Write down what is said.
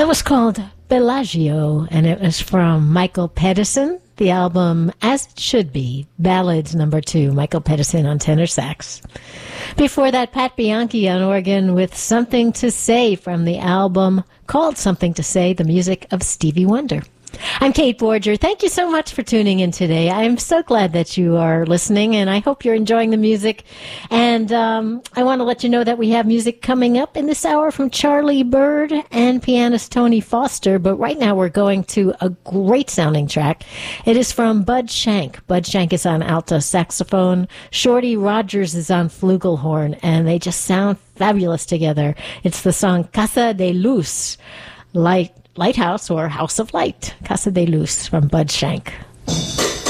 That was called Bellagio, and it was from Michael Pedersen, the album As It Should Be, Ballads No. 2, Michael Pedersen on tenor sax. Before that, Pat Bianchi on organ with Something to Say from the album called Something to Say, the music of Stevie Wonder. I'm Kate Borger. Thank you so much for tuning in today. I'm so glad that you are listening, and I hope you're enjoying the music. And I want to let you know that we have music coming up in this hour from Charlie Bird and pianist Tony Foster. But right now we're going to a great-sounding track. It is from Bud Shank. Bud Shank is on alto saxophone. Shorty Rogers is on flugelhorn, and they just sound fabulous together. It's the song Casa de Luz, Lighthouse or House of Light. Casa de Luz from Bud Shank.